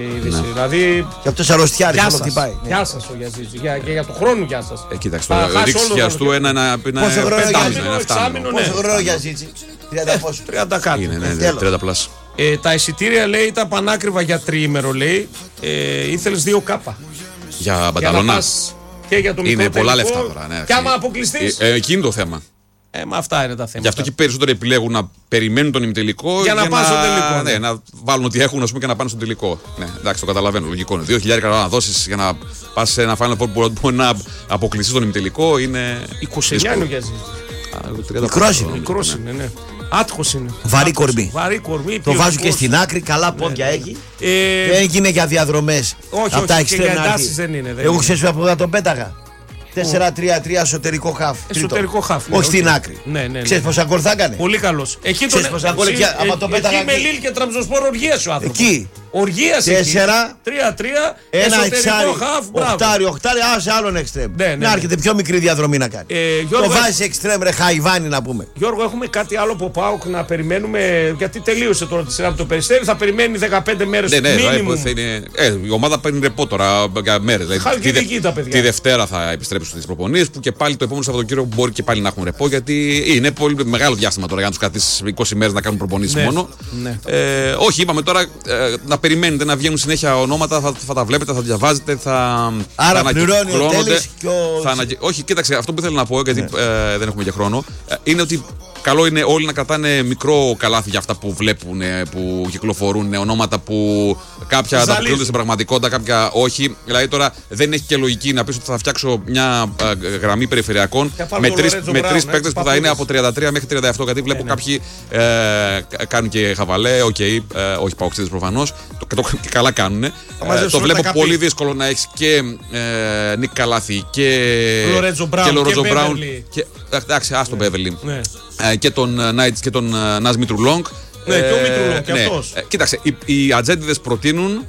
είδηση. Δηλαδή. Και αυτός αρρωστιάρης όλο χτυπάει. Γεια σας ο Γιαζίτζη. Και για το χρόνο γεια σας. Κοίταξε τώρα. Ρίξει του ένα πόσο χρόνο Πόσο χρόνο για Ζήτζη? 30 πόσο? 30 κάτι. Είναι 30 πλάς. Τα εισιτήρια λέει ήταν πανάκριβα για τριήμερο λέει. Ήθελες 2 κάπα. Για Μπανταλώνα. Και για το μικρό είναι πολλά τελικό, λεφτά τώρα. Ναι, και άμα αποκλειστείς. Εκεί είναι το θέμα. Μα αυτά είναι τα θέματα. Γι' αυτό και περισσότεροι επιλέγουν να περιμένουν τον ημιτελικό για να πάνε στο τελικό. Ναι, να βάλουν ό,τι έχουν και να πάνε στο τελικό. Ναι, εντάξει, το καταλαβαίνω. Λογικό είναι. 2.000 να δώσεις για να πας σε ένα Final Four που μπορεί να αποκλειστεί τον ημιτελικό είναι. 29 είναι ο Γιαζίτζη. Μικρός είναι, ναι. Άτυχος είναι. Βαρύ κορμί. Το βάζουν και στην άκρη, καλά πόδια έχει. Δεν είναι για διαδρομές. Όχι, και για εντάσεις δεν είναι. Εγώ ξέρεις από εδώ τον πέταγα. 4-3-3 εσωτερικό χαφ. Εσωτερικό χαφ. Όχι στην άκρη. Ξέρεις πόσα γκολ θα έκανε? Πολύ καλός. Εκεί τον με Λίλ και Τραμπζονσπόρ οργίασε ο άνθρωπος. Εκεί. Οργίασε. 4-3-3. Ένα οχτάρι, άσε άλλον εξτρέμ. Να έρχεται πιο μικρή διαδρομή να κάνει. Το βάζει εξτρέμ, ρε Χαϊβάνι να πούμε. Γιώργο, έχουμε κάτι άλλο από ΠΑΟΚ να περιμένουμε? Γιατί τελείωσε τώρα τη σειρά από το Περιστέρι. Θα περιμένει 15 μέρες. Ναι, η ομάδα παίρνει ρεπό τώρα για μέρες. Τη Δευτέρα θα επιστρέψουν στις προπονήσεις που και πάλι το επόμενο Σαββατοκύριακο μπορεί και πάλι να έχουν ρεπό γιατί είναι πολύ μεγάλο διάστημα τώρα για να τους κρατήσεις 20 μέρες να κάνουν προπονήσεις μόνο. Όχι, είπαμε τώρα να περιμένετε να βγαίνουν συνέχεια ονόματα, θα τα βλέπετε, θα διαβάζετε, άρα πληρώνει ο Τέλης και όχι, κοίταξε, αυτό που ήθελα να πω, γιατί δεν έχουμε και χρόνο, είναι ότι καλό είναι όλοι να κρατάνε μικρό καλάθι για αυτά που βλέπουν, που κυκλοφορούν, ονόματα που κάποια τα αποκλείονται στην πραγματικότητα, κάποια όχι. Δηλαδή τώρα δεν έχει και λογική να πεις ότι θα φτιάξω μια γραμμή περιφερειακών με τρεις παίκτες που θα είναι από 33 μέχρι 37. Γιατί βλέπω κάποιοι κάνουν και χαβαλέ, όχι παοξίδες προφανώς, και καλά κάνουν. Το βλέπω πολύ δύσκολο να έχεις και Νίκ Καλάθι και Λορέτζο Μπράουν. Εντάξει, άστο Μπέβερλι. Και τον Νάιτς και τον Νάζ Μητρουλόγκ. Ναι, και ο Μητρουλόγκ και αυτός. Κοίταξε, οι ατζέντιδες προτείνουν,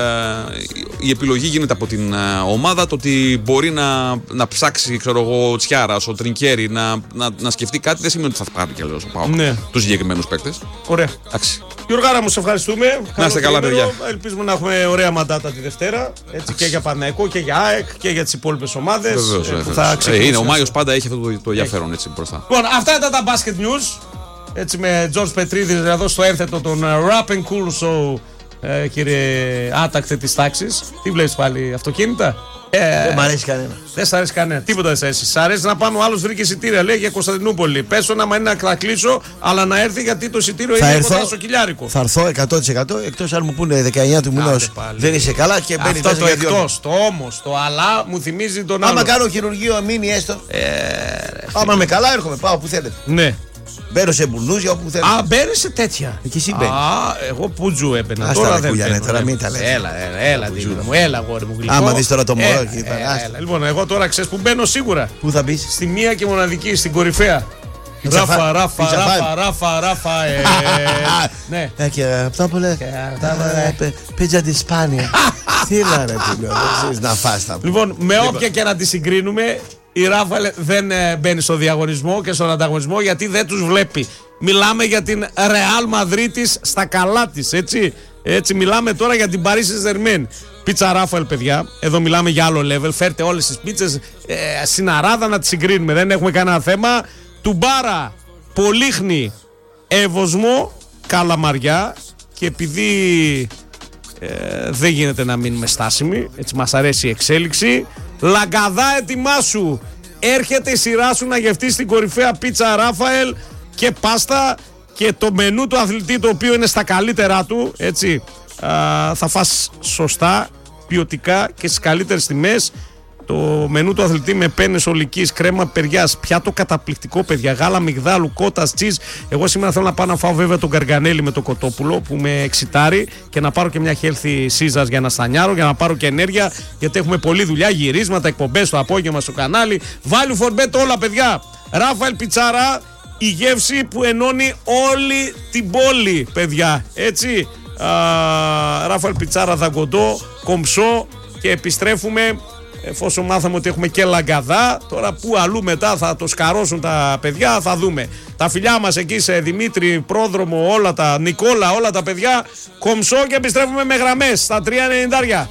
η επιλογή γίνεται από την ομάδα, το ότι μπορεί να ψάξει, ξέρω εγώ, ο Τσιάρας, ο Τρινκέρι, να σκεφτεί κάτι, δεν σημαίνει ότι θα πάρει και ο ΠΑΟΚ τους συγκεκριμένους παίκτες. Ωραία. Γιωργάρα μου, σε ευχαριστούμε. Να είστε καλά, παιδιά. Ελπίζουμε να έχουμε ωραία μαντάτα τη Δευτέρα. Έτσι, και για Παναθηναϊκό και για ΑΕΚ και για τις υπόλοιπες ομάδες. Είναι, ο Μάιος πάντα έχει αυτό το ενδιαφέρον έτσι μπροστά. Λοιπόν, αυτά ήταν τα Basket News. Έτσι με Τζορτζ Πετρίδη εδώ στο ένθετο των Rap and Cool Show, κύριε άτακτε της τάξης. Τι βλέπεις πάλι, αυτοκίνητα? Δεν μ' αρέσει κανένα. Δεν σ' αρέσει κανένα, τίποτα δεν σ' αρέσει. Σ' αρέσει να πάνω, ο άλλος βρήκε εισιτήρια, λέει, για Κωνσταντινούπολη. Πες να μα είναι να κλείσω, αλλά να έρθει γιατί το εισιτήριο είναι κοντά στο χιλιάρικο. Θα έρθω 100%, εκτός αν μου πούνε 19 του μηνός δεν είσαι καλά και μπαίνει αυτό το εκτός, το όμως, το αλλά μου θυμίζει τον άλλο. Άμα κάνω χειρουργείο, μείνει έστω. Άμα είμαι καλά, έρχομαι, πάω που θέλετε. Ναι. Μπαίνω σε μπουρνούζια όπου θέλει. Μπαίνεις σε τέτοια. Εκεί εσύ μπαίνεις. Εγώ πούτζου έμπαινα. Τώρα δεν μπαίνω. Τώρα μην τα λες. Έλα, δίπλα μου, έλα γόρι μου γλυκό. Άμα δεις τώρα το μωρό. Λοιπόν, εγώ τώρα ξέρεις που μπαίνω σίγουρα. Πού θα μπεις? Στη μία και μοναδική, στην κορυφαία. Ράφα. Ναι. Και αυτά που λέει. Πίτσα τη Σπάνια. Τι να ρε φίλο, δεν ξέρεις να φας τα. Λοιπόν, με όποια και να τη συγκρίνουμε, η Ράφαλ δεν μπαίνει στο διαγωνισμό και στον ανταγωνισμό γιατί δεν τους βλέπει. Μιλάμε για την Ρεάλ Μαδρίτης στα καλά της, έτσι μιλάμε τώρα για την Παρί Σεν-Ζερμέν. Πίτσα Ράφαλ, παιδιά, εδώ μιλάμε για άλλο level. Φέρτε όλες τις πίτσες συναράδα να τις συγκρίνουμε, δεν έχουμε κανένα θέμα. Τουμπάρα, Πολύχνη, Εύωσμο, Καλαμαριά, και επειδή δεν γίνεται να μείνουμε στάσιμοι, έτσι μας αρέσει η εξέλιξη, Λαγκαδά, ετοιμάσου, έρχεται η σειρά σου να γευτείς την κορυφαία πίτσα Ράφαελ και πάστα και το μενού του αθλητή, το οποίο είναι στα καλύτερά του, έτσι, θα φας σωστά, ποιοτικά και στις καλύτερες τιμές. Το μενού του αθλητή με πένες ολικής, κρέμα περιάς, πιάτο καταπληκτικό, παιδιά, γάλα μυγδάλου, κότας, τσίζ. Εγώ σήμερα θέλω να πάω να φάω βέβαια τον καργκανέλι με το κοτόπουλο που με εξητάρει και να πάρω και μια healthy Caesars για να στανιάρω, για να πάρω και ενέργεια, γιατί έχουμε πολλή δουλειά, γυρίσματα, εκπομπές το απόγευμα στο κανάλι. Value for bet όλα, παιδιά. Ράφαελ Πιτσάρα, η γεύση που ενώνει όλη την πόλη, παιδιά, έτσι. Ράφαελ Πιτσάρα, δαγκοντό, κομψό, και επιστρέφουμε εφόσον μάθαμε ότι έχουμε και Λαγκαδά, τώρα που αλλού μετά θα το σκαρώσουν τα παιδιά, θα δούμε. Τα φιλιά μας εκεί σε Δημήτρη, Πρόδρομο, όλα τα Νικόλα, όλα τα παιδιά. Κομψό και επιστρέφουμε με γραμμές στα 3.90.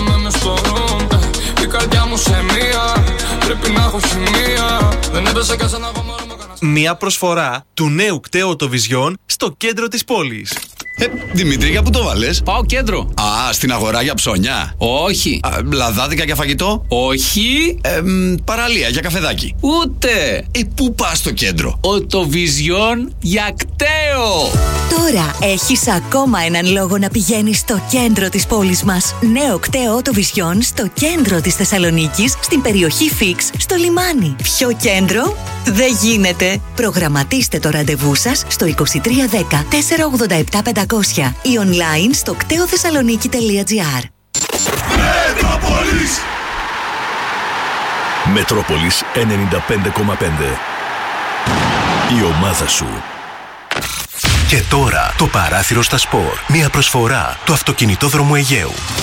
Μια προσφορά του νέου κταίου Οτοβιζιόν στο κέντρο της πόλης. Δημήτρη, για πού το βάλες? Πάω κέντρο. Στην αγορά για ψώνια? Όχι. Λαδάδικα για φαγητό? Όχι. Παραλία για καφεδάκι? Ούτε. Πού πας στο κέντρο? Οτοβιζιόν για κταίο. Τώρα έχεις ακόμα έναν λόγο να πηγαίνεις στο κέντρο της πόλης μας. Νέο κταίο Οτοβιζιόν στο κέντρο της Θεσσαλονίκης, στην περιοχή Φίξ, στο λιμάνι. Ποιο κέντρο? Δεν γίνεται. Προγραμματίστε το ραντεβού σας στο 2310 487 500 ή online στο κτεοθεσσαλονίκη.gr. Μετρόπολης. Μετρόπολης 95,5. Η ομάδα σου. Και τώρα το παράθυρο στα σπορ. Μια προσφορά του Αυτοκινητόδρομου Αιγαίου.